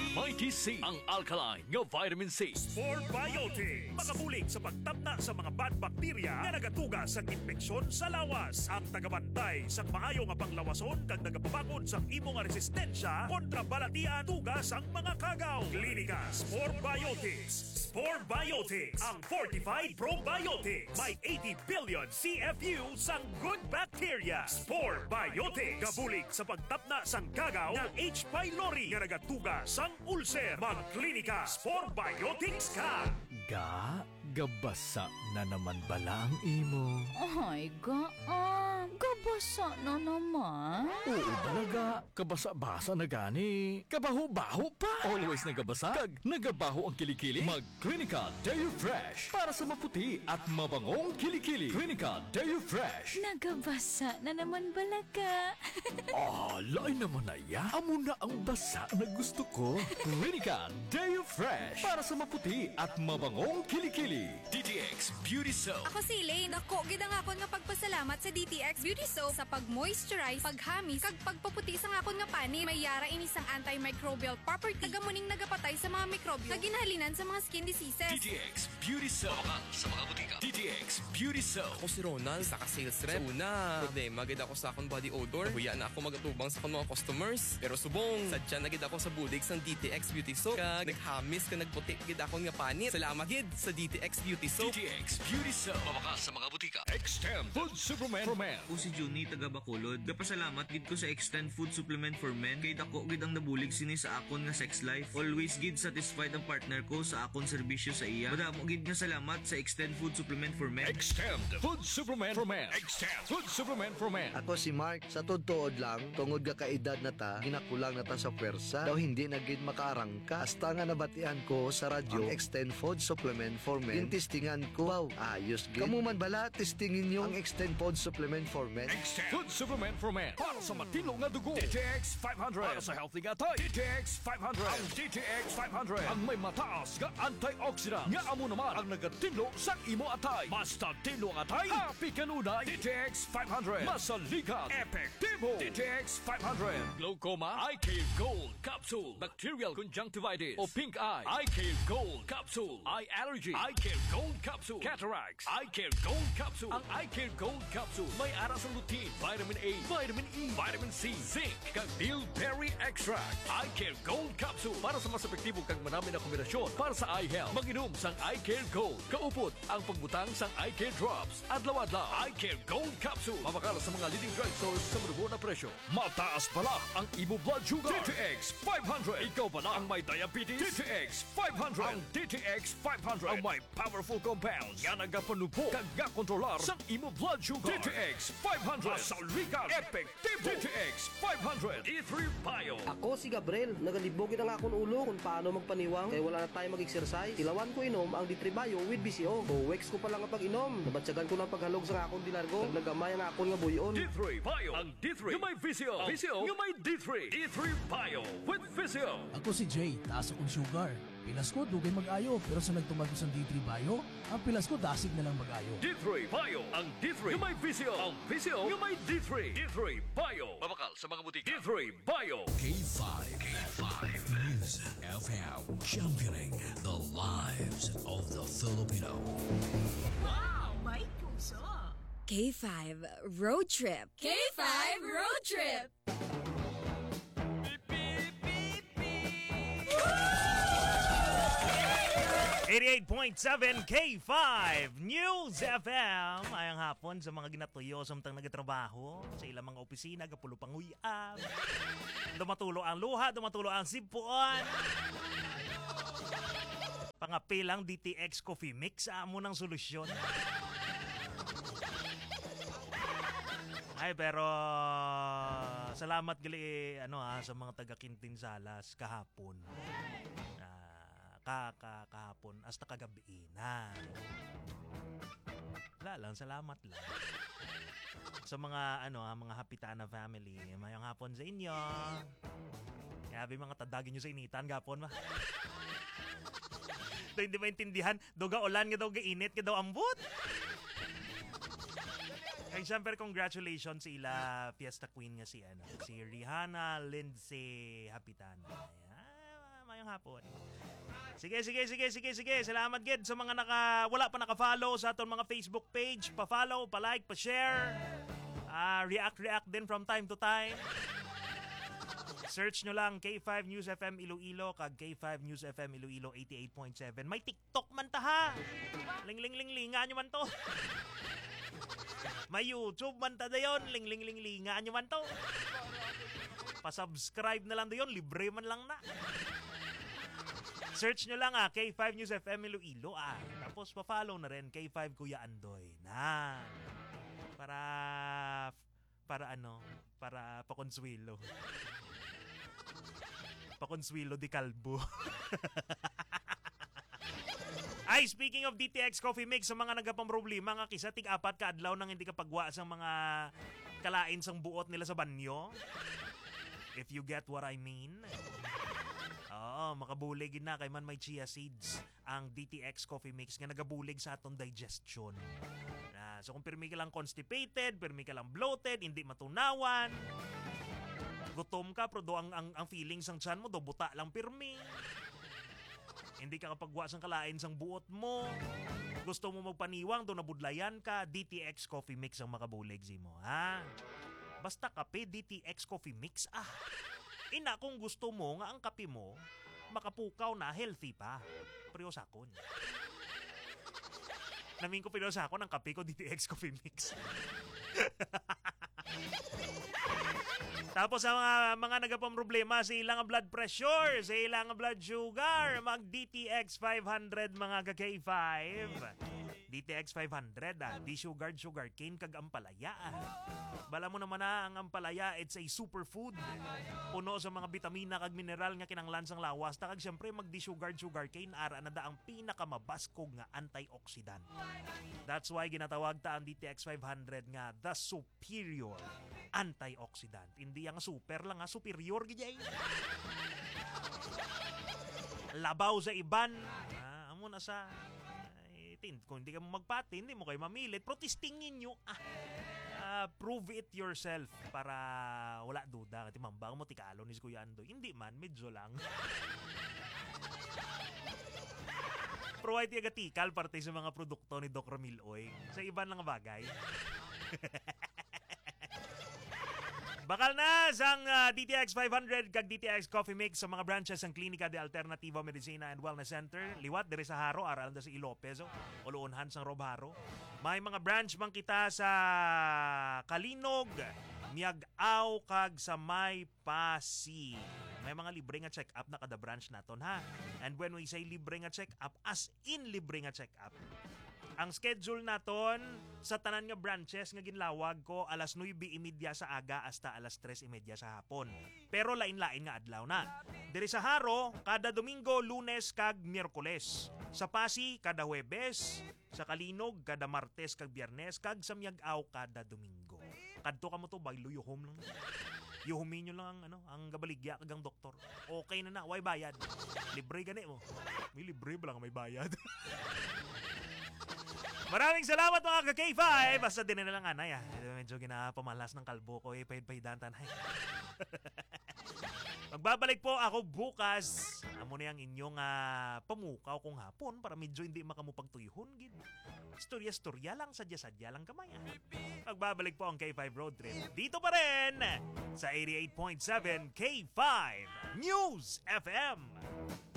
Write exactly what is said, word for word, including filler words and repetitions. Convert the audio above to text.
ninety C, ang alkaline nga vitamin C. Sport Biotics, makabulig sa pagtabna sa mga bad bacteria nga nagatuga sa infeksyon sa lawas. Ang tagabantay sa maayo nga panglawason kag nagapabangon sa imo nga resistensya kontra balatian tugas ang mga kagaw. Klinika Sport Biotics. Sport Biotics, ang fortified probiotics. May eighty billion C F U sang good bacteria. Sport Biotics, gabulig sa pagtapna sang kagaw ng H. pylori nga nagatuga sang ulcer. Magklinika Sport Biotics ka. Ga, gabasa na naman bala ang imo. Ay, gaan. Gabasa na naman. Oo talaga, kabasa-basa na gani. Kabaho-baho pa. Always nagabasa, kag nagabaho ang kilikili. Mag-Clinica Deo Fresh para sa maputi at mabangong kilikili. Clinica Deo Fresh. Nagabasa na naman balaga. Ah, lain naman na ya. Amo na ang basa na gusto ko. Clinica Deo Fresh para sa maputi at mabangong kilikili. D T X Beauty Soap. Ako si Elaine. Ako, gidang akon nga pagpasalamat sa D T X Beauty Soap sa pag-moisturize, paghamis, kag pagpaputi sa akon nga pani. May yara inisang antimicrobial property. Tagamuning nagapatay sa mga mikrobyo na ginahalinan sa mga skin diseases. D T X Beauty Soap. Makan sa mga butika. D T X Beauty Soap. Ako si Ronald, saka sales rep. Sa una, problema gid ako sa akong body odor. Huya na ako magatubang sa akong mga customers. Pero subong, sadya na gid ako sa bulig sang D T X Beauty Soap. Kag naghamis ka nagputi gid akong nga panit. Salamat gid sa D T X Beauty Soap. D T X Beauty Soap. Makan sa mga butika. Extend Food Supplement for Men. Ako si Juni taga Bacolod. Kapasalamat gid ko sa Extend Food Supplement for Men kay dako gid ang nabulig sini sa akon nga sex life. Always gid satisfied ang partner ko sa akon serbisyo sa iya. Madamo gid nga salamat sa Extend Food Supplement for Men. Extend Food Supplement for Men. Extend Food Supplement for Men. Ako si Mark, sa todtood lang, tungod ka kaedad na ta, ginakulang na ta sa pwersa, daw hindi na gid makaarangka. Hasta nga nabatian ko sa radyo, ang Extend Food Supplement for Men. Yung testingan ko, wow, ayos gid. Kamu man bala, testingin nyo ang Extend Food Supplement for Men. Extend Food Supplement for Men. Para sa matino nga dugo. D T X five hundred. Para sa healthy nga tay. D T X five hundred. Ang D T X five hundred. Ang may mataas nga antioxidant. Nga amo naman ang nagatinlo sa imo atay. Basta tinlo ang atay. Happy kanunay. D T X five hundred. Masalikat. Epektibo. D T X five hundred. Glaucoma. Eye Care Gold Capsule. Bacterial conjunctivitis o pink eye. Eye Care Gold Capsule. Eye allergy. Eye Care Gold Capsule. Cataracts. Eye Care Gold Capsule. Ang Eye Care Gold Capsule may aras ang lutein, vitamin A, vitamin E, vitamin C, zinc, kag bilberry extract. Eye Care Gold Capsule para sa mas epektibo kag manami na kombinasyon para sa eye health. Mag-inom sang Eye Care Gold. Kaupot ang pagbutang sang Eye Care Drops. Adlaw-adlaw. Eye Care Gold Capsule. Mabakala sa mga leading drugstores sa marubo na presyo. Mataas pala ang imo blood sugar. D T X five hundred. Ikaw pala ang may diabetes. D T X five hundred. Ang D T X five hundred ang may powerful compounds nga nagapanubo kag gakontrolar sa imo blood sugar. D T X five hundred. Masalikat. Epektibo. D T X five hundred. E three Bio. Ako si Gabriel, nagalibogin ang akong ulo kung paano magpaniwang kaya wala na tayo mag-exercise. Ilawan ko inom ang D three Bio with B C O. O weeks ko pa lang ang pag-inom. Nabatsagan ko ng paghalog sa akong dilargo. Nagnagamay ang akong nga buyon. D three Bio. Ang D three yung may V C O. V C O yung may D three. D three Bio with V C O. Ako si Jay, taas akong sugar. Pilas ko, dugay mag-ayo. Pero sa nagtumag ko sa D three Bio, ang pilas ko, dasig na lang mag-ayo. D three Bio. Ang D three yung may V C O. Ang V C O yung may D three. D three Bio. Mabakal sa mga butika. D three Bio. K five. K five. News F M. Championing the lives of the Filipino. Wow! May puso! K five Road Trip. K five Road Trip! eighty-eight point seven K five News F M. Ayang hapon sa mga ginatuyo samtang nagatrabaho sa ilang mga opisina, gapulo panguyab. Dumatulo ang luha, dumatulo ang sipuan. Pangapilang D T X Coffee Mix, amo ng solusyon. Ay, pero salamat gali ano ha, sa mga taga Kintinsalas kahapon. Ka, ka, kahapon hasta kagabi na. Wala lang, salamat lang. Sa mga ano, ha, mga Hapitana family, mayang hapon sa inyo. Grabe mga tadagin nyo sa initan, gapon ma. Do hindi maintindihan, doga ulan nga daw gainit nga daw ambot. Kaya siyempre, congratulations sa ila Fiesta Queen nga si ano, si Rihanna Lindsay Hapitana. Ayan. Mayang hapon. Sige, sige, sige, sige, sige. Salamat gid sa mga naka, wala pa naka-follow sa aton mga Facebook page. Pa-follow, pa-like, pa-share. Uh, react-react din from time to time. Search nyo lang K five News F M Iloilo kag K five News F M Iloilo eighty-eight point seven. May TikTok man ta ha. Ling-ling-ling-linga nyo man to. May YouTube man ta dayon. Ling-ling-ling-linga nyo man to. Pa-subscribe na lang dayon. Libre man lang na. Search nyo lang ah, K five News F M Iloilo ah. Tapos pa-follow na rin K five Kuya Andoy. Na. Para para ano, para pa-consuelo. Pa-consuelo di kalbo. Ay, speaking of D T X Coffee Mix, sa mga nagapamroblema nga kisa tig-apat ka adlaw nang hindi ka pagwa sa mga kalain sang buot nila sa banyo. If you get what I mean. Oo, makabulig na kay man may chia seeds ang D T X Coffee Mix nga nagabulig sa atong digestion. Na, so kung pirmi ka lang constipated, pirmi ka lang bloated, hindi matunawan, gutom ka pero do ang, ang, ang feelings ang tiyan mo do buta lang pirmi. Hindi ka kapagwa sang kalain sang buot mo. Gusto mo magpaniwang do nabudlayan ka, D T X Coffee Mix ang makabulig mo, ha? Basta kape D T X Coffee Mix ah. Ina kung gusto mo nga ang kape mo makapukaw na healthy pa. Priyosakon. Namin ko priyosakon ang kape ko D T X Coffee Mix. Tapos sa mga mga nagapamroblema sa ilang blood pressure, sa ilang blood sugar, mag D T X five hundred mga ka-K five. D T X five hundred ah, di sugar sugar cane kag ampalaya ah. Bala mo naman na ang ampalaya, it's a superfood. Puno sa mga bitamina kag mineral nga kinanglan sang lawas. Ta kag syempre mag di sugar sugar cane ara na da ang pinakamabaskog nga antioxidant. That's why ginatawag ta ang D T X five hundred nga the superior antioxidant. Hindi ang super lang nga superior gijay. Labaw sa iban. Ah, amo na sa kung hindi ka mo magpati, hindi mo kayo mamilit, protestingin nyo, ah, uh, prove it yourself para wala duda. Kasi mambang mo tikalo ni si Kuya Andoy. Hindi man, medyo lang. Provide yung gatikal parte sa mga produkto ni Doc Ramil Oy. Sa iban lang bagay. Bakal na sang uh, D T X five hundred kag D T X Coffee Mix sa mga branches ng Klinika de Alternativa Medicina and Wellness Center. Liwat diri sa Haro, aral na sa Ilopez, Uluunhan sang Rob Haro. May mga branch man kita sa Kalinog, Miag-aw kag sa May Pasi. May mga libre nga check-up na kada branch naton ha. And when we say libre nga check-up, as in libre nga check-up. Ang schedule naton sa tanan nga branches nga ginlawag ko alas nueve trenta sa aga hasta alas tres trenta sa hapon. Pero lain-lain nga adlaw na. Diri sa Haro, kada Domingo, Lunes kag Miyerkules. Sa Pasi, kada Huwebes. Sa Kalinog, kada Martes kag Biyernes. Kag sa Miag-aw, kada Domingo. Kadto ka mo to, bay luyuhom lang. Yuhumin nyo lang ang, ano, ang gabaligya kag ang doktor. Okay na na, way bayad. Libre gani mo. May libre ba lang may bayad? Maraming salamat mga ka-K five. Basta din na lang anay ah. Medyo ginapamalas ng kalbo ko eh. Pahid-pahidan tanay. Magbabalik po ako bukas. Amo na yung inyong uh, pamukaw kung hapon para medyo hindi makamupagtuyuhon. Istorya-storya lang, sadya-sadya lang kamay. Ah. Magbabalik po ang K five Road Trip. Dito pa rin sa eighty-eight point seven K five News F M.